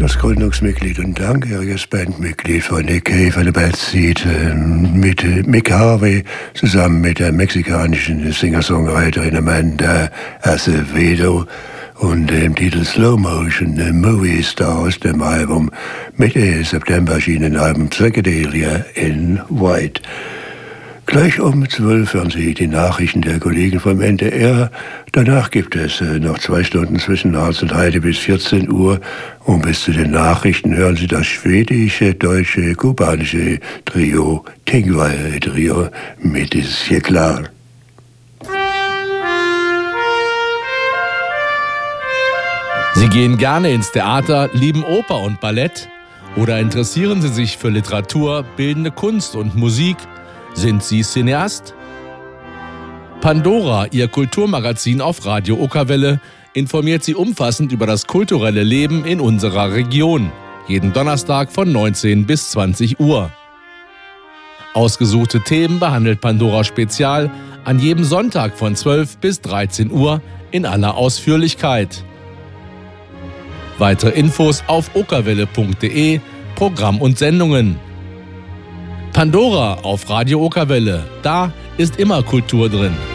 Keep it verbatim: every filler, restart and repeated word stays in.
das Gründungsmitglied und langjähriges Bandmitglied von Nick Cave and the Bad Seed mit Mick Harvey zusammen mit der mexikanischen Singer-Songwriterin Amanda Acevedo und dem Titel Slow Motion, The Movie Star aus dem Album Mitte September erschienenen Album Psychedelia in White. Gleich um zwölf hören Sie die Nachrichten der Kollegen vom N D R. Danach gibt es äh, noch zwei Stunden zwischen Harz und Heide bis vierzehn Uhr. Und bis zu den Nachrichten hören Sie das schwedische, deutsche, kubanische Trio, Tingwall Trio mit Ist hier klar. Sie gehen gerne ins Theater, lieben Oper und Ballett oder interessieren Sie sich für Literatur, bildende Kunst und Musik? Sind Sie Cineast? Pandora, Ihr Kulturmagazin auf Radio Okerwelle, informiert Sie umfassend über das kulturelle Leben in unserer Region. Jeden Donnerstag von neunzehn bis zwanzig Uhr. Ausgesuchte Themen behandelt Pandora Spezial an jedem Sonntag von zwölf bis dreizehn Uhr in aller Ausführlichkeit. Weitere Infos auf okerwelle punkt de, Programm und Sendungen. Pandora auf Radio Okerwelle, da ist immer Kultur drin.